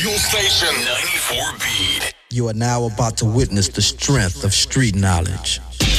Fuel Station 94 Beat. You are now about to witness the strength of street knowledge.